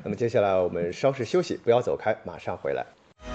那么接下来我们稍事休息，不要走开，马上回来。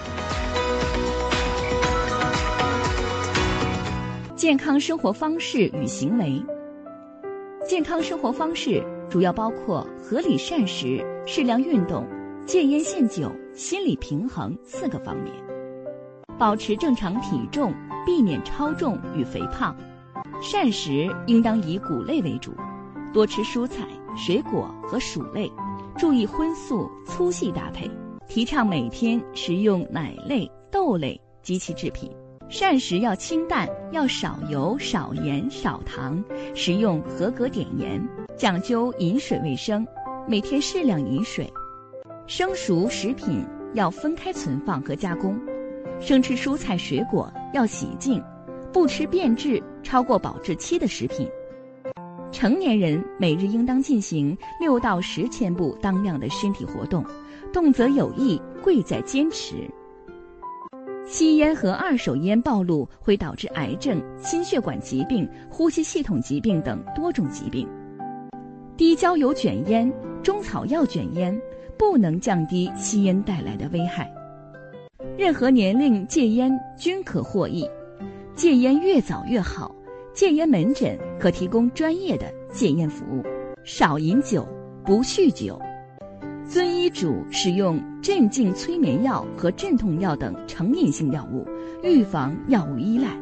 健康生活方式与行为。健康生活方式主要包括合理膳食、适量运动、戒烟限酒、心理平衡4个方面。保持正常体重，避免超重与肥胖。膳食应当以谷类为主，多吃蔬菜、水果和薯类，注意荤素粗细搭配，提倡每天食用奶类、豆类及其制品。膳食要清淡，要少油、少盐、少糖，食用合格碘盐，讲究饮水卫生，每天适量饮水。生熟食品要分开存放和加工，生吃蔬菜水果要洗净，不吃变质超过保质期的食品。成年人每日应当进行6到10千步当量的身体活动，动则有益，贵在坚持。吸烟和二手烟暴露会导致癌症、心血管疾病、呼吸系统疾病等多种疾病。低焦油卷烟、中草药卷烟不能降低吸烟带来的危害。任何年龄戒烟均可获益，戒烟越早越好。戒烟门诊可提供专业的戒烟服务。少饮酒，不酗酒。遵医嘱使用镇静催眠药和镇痛药等成瘾性药物，预防药物依赖。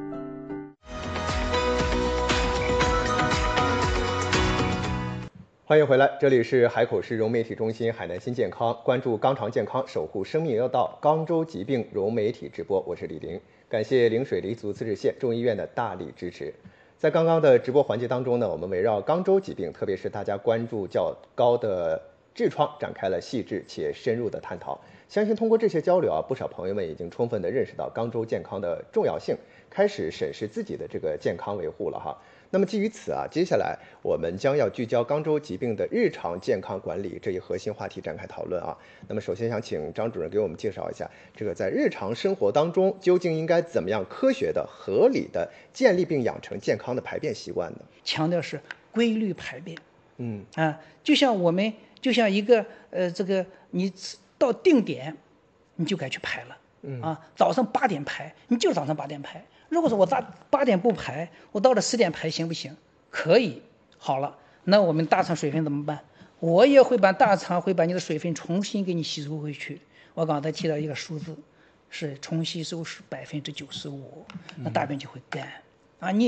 欢迎回来，这里是海口市融媒体中心海南新健康，关注肛肠健康，守护生命要道，肛周疾病融媒体直播，我是李玲。感谢陵水黎族自治县中医院的大力支持。在刚刚的直播环节当中呢，我们围绕肛周疾病，特别是大家关注较高的痔疮，展开了细致且深入的探讨。相信通过这些交流啊，不少朋友们已经充分的认识到肛周健康的重要性，开始审视自己的这个健康维护了哈。那么基于此啊，接下来我们将要聚焦肛周疾病的日常健康管理这一核心话题展开讨论啊。那么首先想请张主任给我们介绍一下，这个在日常生活当中究竟应该怎么样科学的、合理的建立并养成健康的排便习惯呢？ 强调是规律排便。就像一个这个你到定点你就该去排了。早上8点排，你就早上8点排。如果说我8点不排，我到了10点排行不行？可以。好了，那我们大肠水分怎么办？我也会把大肠会把你的水分重新给你吸收回去。我刚才提到一个数字，是重吸收是95%，那大便就会干啊。你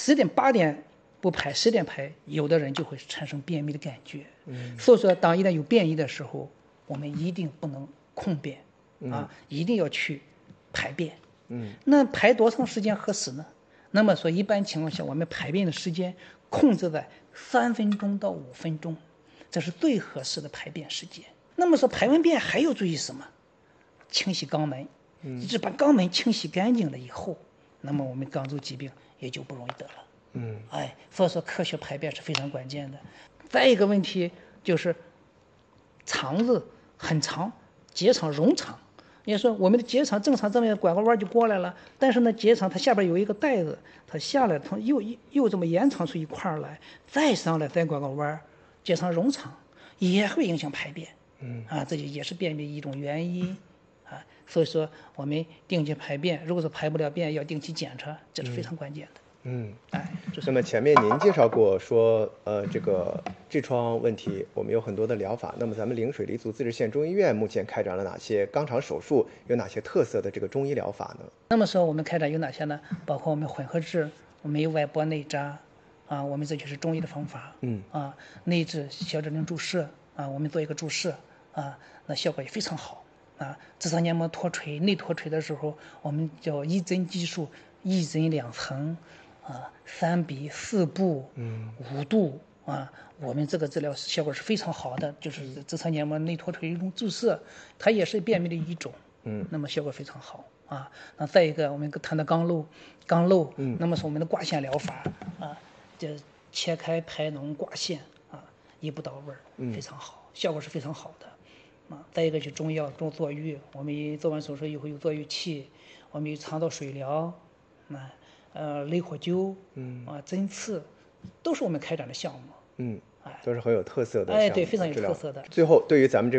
8点不排，10点排，有的人就会产生便秘的感觉。所以说，当一旦有便意的时候，我们一定不能空便一定要去排便。那排多长时间合适呢？那么说，一般情况下，我们排便的时间控制在3分钟到5分钟，这是最合适的排便时间。那么说，排完便还要注意什么？清洗肛门。就是把肛门清洗干净了以后，那么我们肛周疾病也就不容易得了。所以说科学排便是非常关键的。再一个问题就是肠子很长，结肠冗长。也说我们的结肠正常这么拐个弯就过来了，但是呢，结肠它下边有一个带子，它下来从又这么延长出一块来，再上来再拐个弯，结肠冗长也会影响排便。这就也是便秘一种原因。所以说我们定期排便，如果说排不了便，要定期检查，这是非常关键的。 那么前面您介绍过说，这个痔疮问题，我们有很多的疗法。那么咱们陵水黎族自治县中医院目前开展了哪些肛肠手术？有哪些特色的这个中医疗法呢？ 那么说我们开展有哪些呢？包括我们混合痔，我们有外拨内扎我们这就是中医的方法。内痔小指令注射我们做一个注射那效果也非常好直肠黏膜脱垂、内脱垂的时候，我们叫一针技术，1针2层。3比4步，5度我们这个治疗效果是非常好的，就是直肠黏膜内脱垂一种注射，它也是便秘的一种。那么效果非常好那再一个，我们谈到肛瘘，那么是我们的挂线疗法就切开排脓挂线一步到位，非常好，效果是非常好的再一个就中药坐浴，我们做完手术以后有坐浴器，我们有肠道水疗雷火灸针刺，都是我们开展的项目。 都是很有特色的项目。 对，非常有特色的。 最后，对于咱们这个